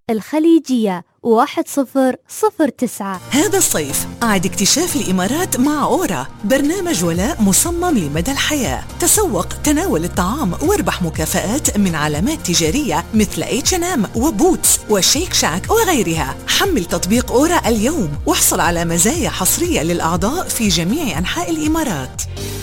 الخليجية 1009. هذا الصيف أعد اكتشاف الإمارات مع أورا، برنامج ولاء مصمم لمدى الحياة. تسوق، تناول الطعام واربح مكافآت من علامات تجارية مثل H&M وبوتس وشيك شاك وغيرها. حمل تطبيق أورا اليوم واحصل على مزايا حصرية للأعضاء في جميع أنحاء الإمارات.